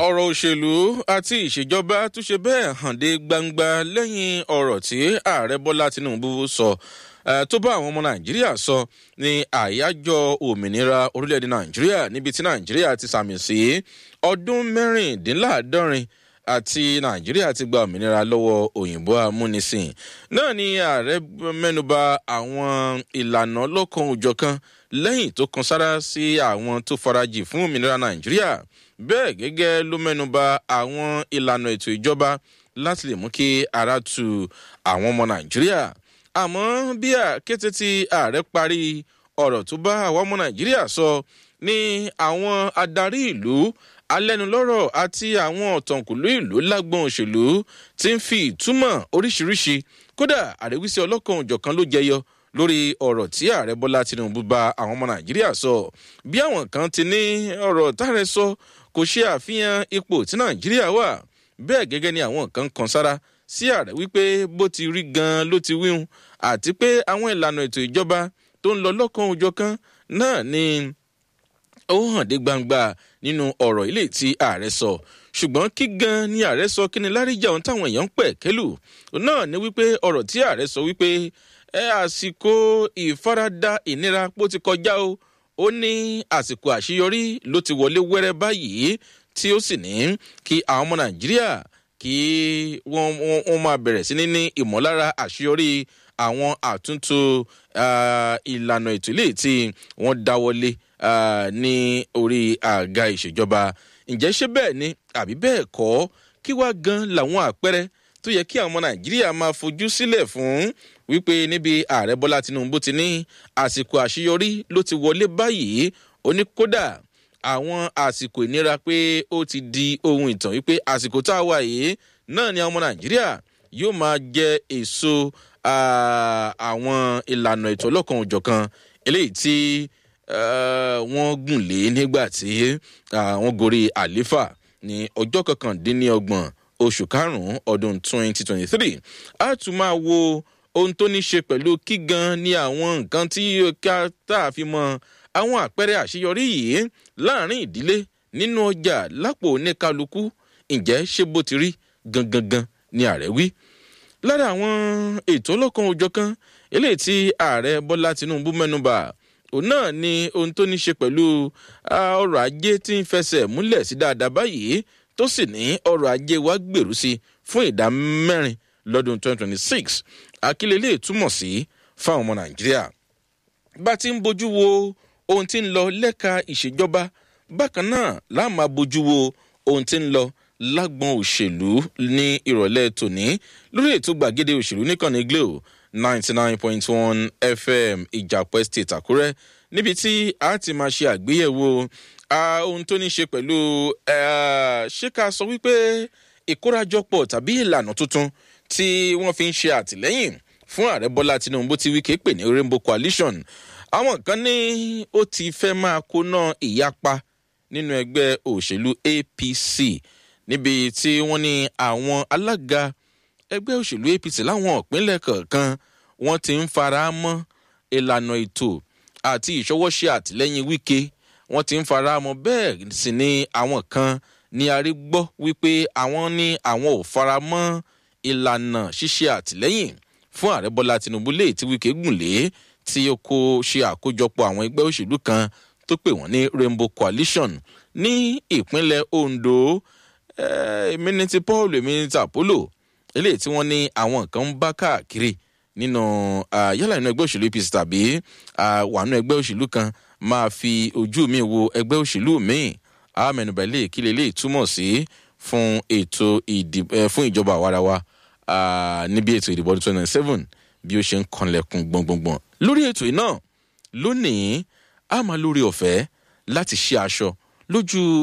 ọ̀rọ̀ òṣèlú àti ìṣèjọba tún ṣe bẹ́ẹ̀ hàn dé gbangba lẹ́yìn ọ̀rọ̀ tí ààrẹ Bọ́lá Tinubu sọ tó bá àwọn ọmọ Nàìjíríà sọ ní àyájọ́ òmìnira orílẹ̀-èdè Nàìjíríà níbi tí Nàìjíríà ti sàmì sí ọdún mẹ́rìndínláàádọ́rin àti Nàìjíríà ti gba òmìnira lọ́wọ́ òyìnbó amúnisìn. Náà ni ààrẹ mẹ́nuba àwọn ìlànà lọ́kan òjọ̀kan lẹ́yìn tó kan sára sí àwọn tó farajì fún òmìnira Nàìjíríà. Bẹ́ẹ̀ gẹ́gẹ́ ló mẹ́nuba àwọn ìlànà ètò ìjọba láti lè mú kí ara tu àwọn ọmọ Nàìjíríà. Àmọ́ bí kété tí ààrẹ parí ọ̀rọ̀ tó bá àwọn ọmọ Nàìjíríà sọ ní àwọn adarí ìlú alẹ́nulọ́rọ̀ àti àwọn ọ̀tọ̀kùlú ìlú lágbọ́n òṣèlú tí ń fi ìtumọ̀ oríṣiríṣi kódà àríwísí ọlọ́kan òjọ̀kan ló jẹyọ lórí ọ̀rọ̀ tí ààrẹ Bọ́lá Tinubu bá àwọn ọmọ Nàìjíríà sọ. Bí àwọn kan ti ní ọ̀rọ̀ táàrẹ sọ kò ṣe àfihàn ipò tí Nàìjíríà wà, bẹ́ẹ̀ gẹ́gẹ́ ni àwọn kan kan sára sí ààrẹ wípé bó ti rí gan ló ti wíhun àti pé àwọn ìlànà ètò ìjọba tó ń lọ lọ́kan òjọ̀kan náà ni ó hàn dé gbangba nínú ọ̀rọ̀ ilé tí ààrẹ sọ. Ṣùgbọ́n kí gan ni ààrẹ sọ, kí ni láríjà ohun táwọn èèyàn ń pẹ̀ kẹ́lù náà ni wípé ọ̀rọ̀ tí ààrẹ sọ wípé àsìkò ìfaradà ìnira pó ti kọjá o. Ó ní àsìkò àṣeyọrí ló ti wọlé wẹ́rẹ́ báyìí tí ó sì ní kí àwọn ọmọ Nàìjíríà kí wọ́n máa bẹ̀rẹ̀ sí ní ìmọ̀lára àṣeyọrí àwọn àtúntò ìlànà ètò ilé tí wọ́n dáwọ́lé ní orí àga ìṣèjọba. Ǹjẹ́ ṣé bẹ́ẹ̀ ni àbí bẹ́ẹ̀ kọ́? Kí wá gan làwọn àpẹẹrẹ tó yẹ kí àwọn ọmọ Nàìjíríà máa fojú sílẹ̀ fún wípé níbi ààrẹ Bọ́lá Tinubu ti ní àsìkò àṣeyọrí ló ti wọlé báyìí? Ó ní kódà àwọn àsìkò ìnira pé ó ti di ohun ìtàn wípé àsìkò tá a wà yìí náà ni àwọn ọmọ Nàìjíríà yóò máa jẹ èso àwọn ìlànà ètò ọlọ́kan òjọ̀kan eléyìí tí wọ́n gùn lé nígbà tí wọ́n gorí àléfà ní ọjọ́ 29 oṣù karùn-ún ọdún 2023. A tún máa wo ohun tó ní ṣe pẹ̀lú kí gan ni àwọn nǹkan tí tá a fi mọ àwọn àpẹẹrẹ àṣeyọrí yìí láàrin ìdílé, nínú ọjà, lápò oníkálukú. Ǹjẹ́ ṣé bó ti rí gangan ni ààrẹ wí? Lára àwọn ètò ọlọ́kan òjọ̀kan eléyìí tí ààrẹ Bọ́lá Tinubu mẹ́nubà òun náà ni ohun tó ní ṣe pẹ̀lú ọrọ̀ ajé tí ń fẹsẹ̀ múlẹ̀ sí dáadáa báyìí tó sì ní ọrọ̀ ajé wa gbèrú sí fún ìdá 4 lọ́dún 2026. Àkílẹ̀ lè túmọ̀ sí fáwọn ọmọ Nàìjíríà. Bá ti ń bójú wo ohun tí ń lọ lẹ́ka ìṣèjọba, bákan náà la máa bójú wo ohun tí ń lọ lágbọn òṣèlú ní ìrọ̀lẹ́ tòní lórí ètò gbàgede òṣèlú níkànnì Glo 99.1 FM Ìjàpọ̀ Estate Àkúrẹ́, níbi tí a ti máa ṣe àgbéyẹ̀wò ohun tó ní ṣe pẹ̀lú ṣé ká sọ wípé ìkórajọpọ̀ tàbí ìlànà tuntun tí wọ́n fi ń ṣe àtìlẹ́yìn fún ààrẹ Bọ́lá Tinubu tí Wike pè ní Rainbow Coalition. Àwọn kan ní ó ti fẹ́ máa kóná ìyapa nínú ẹgbẹ́ òṣèlú APC, níbi tí wọ́n ní àwọn alága ẹgbẹ́ òṣèlú APC láwọn ìpínlẹ̀ kọ̀ọ̀kan wọ́n ti ń fara mọ́ ìlànà ètò àti ìṣọwọ́ṣe àtìlẹ́yìn Wike. Wọ́n ti ń fara mọ́, bẹ́ẹ̀ sì ni àwọn kan ní a rí gbọ́ wípé àwọn ní àwọn ò fara mọ́ ìlànà ṣíṣe àtìlẹ́yìn fún ààrẹ Bọ́lá Tinubu lè tí Wike gùn lé, tí ó kó ṣe àkójọpọ̀ àwọn ẹgbẹ́ òṣèlú kan tó pè wọ́n ní Rainbow Coalition ní ìpínlẹ̀ Ondo. Èmi ní ti Paul, èmi ní ti Apollo eléyìí tí wọ́n ní àwọn nǹkan ń bá káàkiri nínú yálà nínú ẹgbẹ́ òṣèlú APC tàbí wà nínú ẹgbẹ́ òṣèlú kan máa fi ojú mi wo ẹgbẹ́ òṣèlú míì. Mẹ́nubà lè kí lè túmọ̀ sí fún ètò ìdìbò fún ìjọba àwarawa níbi ètò ìdìbò 2027 bí ó ṣe ń kanlẹ̀kùn gbọ̀ngbọ̀ngbọ̀n. Lórí ètò iná lónìí a máa lórí ọ̀fẹ́ láti ṣe aṣọ lójú